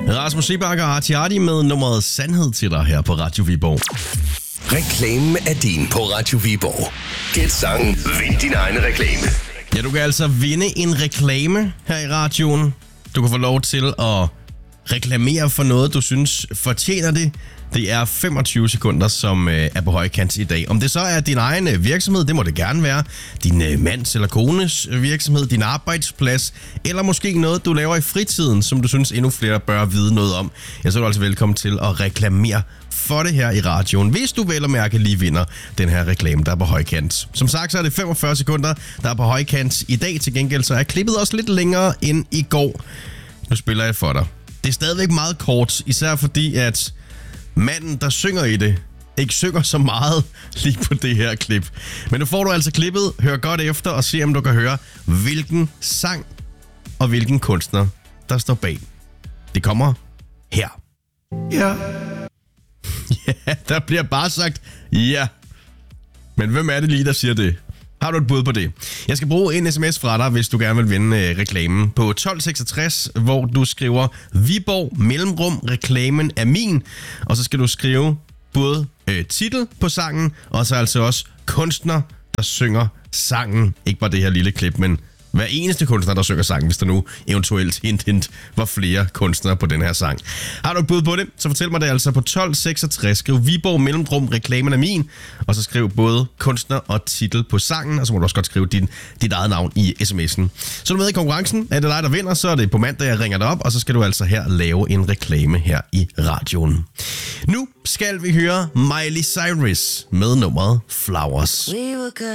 Rasmus Seebach og Artiati med nummeret Sandhed til dig her på Radio Viborg. Reklamen er din på Radio Viborg. Gæt sangen, vind din egen reklame. Ja, du kan altså vinde en reklame her i radioen. Du kan få lov til at reklamere for noget, du synes fortjener det. Det er 25 sekunder, som er på højkant i dag. Om det så er din egen virksomhed, det må det gerne være. Din mands eller kones virksomhed, din arbejdsplads, eller måske noget, du laver i fritiden, som du synes endnu flere bør vide noget om. Ja, så er du altså velkommen til at reklamere for det her i radioen, hvis du vel og mærke lige vinder den her reklame, der er på højkant. Som sagt, så er det 45 sekunder, der er på højkant i dag. Til gengæld så er klippet også lidt længere end i går. Nu spiller jeg for dig. Det er stadigvæk meget kort, især fordi at manden, der synger i det, ikke synger så meget lige på det her klip. Men nu får du altså klippet. Hør godt efter og se, om du kan høre, hvilken sang og hvilken kunstner, der står bag. Det kommer her. Ja. Ja, der bliver bare sagt ja. Men hvem er det lige, der siger det? Har du et bud på det? Jeg skal bruge en sms fra dig, hvis du gerne vil vinde reklamen på 1266, hvor du skriver Viborg mellemrum reklamen er min. Og så skal du skrive både titel på sangen, og så altså også kunstner, der synger sangen. Ikke bare det her lille klip, men hver eneste kunstner, der synger sangen, hvis der nu eventuelt hint var flere kunstnere på den her sang. Har du et bud på det, så fortæl mig det altså på 1266. Skriv Viborg mellemrum reklamen er min, og så skriv både kunstner og titel på sangen, og så må du også godt skrive dit eget navn i sms'en. Så er du med i konkurrencen. Er det dig, der vinder, så er det på mandag, jeg ringer dig op, og så skal du altså her lave en reklame her i radioen. Nu skal vi høre Miley Cyrus med nummeret Flowers.